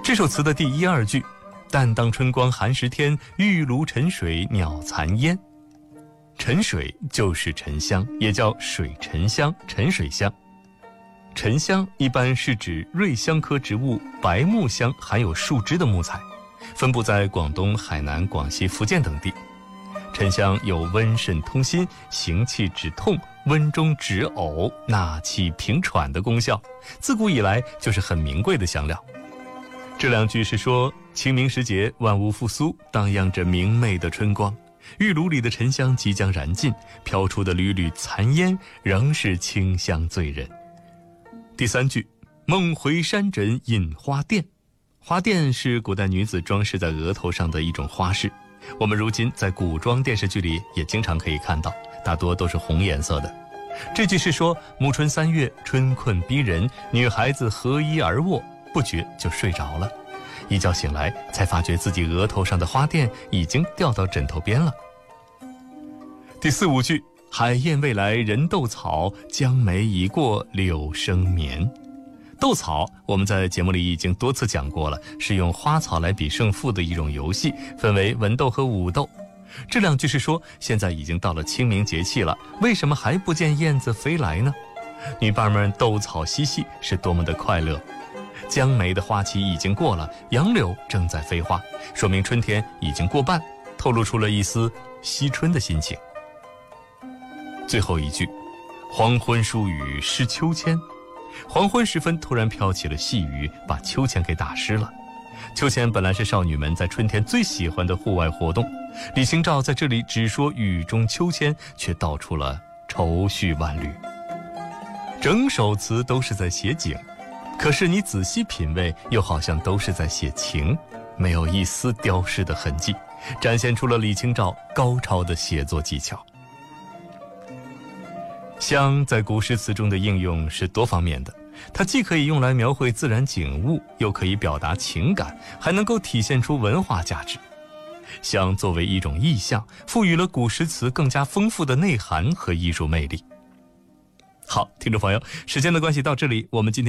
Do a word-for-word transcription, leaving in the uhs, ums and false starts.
这首词的第一二句，但当春光寒食天，玉炉沉水鸟残烟。沉水就是沉香，也叫水沉香、沉水香。沉香一般是指瑞香科植物白木香含有树枝的木材，分布在广东、海南、广西、福建等地。沉香有温肾通心、行气止痛、温中止呕、纳气平喘的功效，自古以来就是很名贵的香料。这两句是说清明时节万物复苏，荡漾着明媚的春光，玉炉里的沉香即将燃尽，飘出的缕缕残烟仍是清香醉人。第三句，梦回山枕引花钿。花钿是古代女子装饰在额头上的一种花饰，我们如今在古装电视剧里也经常可以看到，大多都是红颜色的。这句是说暮春三月，春困逼人，女孩子合衣而卧，不觉就睡着了，一觉醒来才发觉自己额头上的花钿已经掉到枕头边了。第四五句，海燕未来人斗草，江梅已过柳生眠。斗草我们在节目里已经多次讲过了，是用花草来比胜负的一种游戏，分为文斗和武斗。这两句是说现在已经到了清明节气了，为什么还不见燕子飞来呢？女伴们斗草嬉戏是多么的快乐。江梅的花期已经过了，杨柳正在飞花，说明春天已经过半，透露出了一丝惜春的心情。最后一句，黄昏疏雨湿秋千。黄昏时分突然飘起了细雨，把秋千给打湿了。秋千本来是少女们在春天最喜欢的户外活动，李清照在这里只说雨中秋千，却道出了愁绪万缕。整首词都是在写景，可是你仔细品味，又好像都是在写情，没有一丝雕饰的痕迹，展现出了李清照高超的写作技巧。香在古诗词中的应用是多方面的，它既可以用来描绘自然景物，又可以表达情感，还能够体现出文化价值。香作为一种意象，赋予了古诗词更加丰富的内涵和艺术魅力。好，听众朋友，时间的关系到这里，我们今天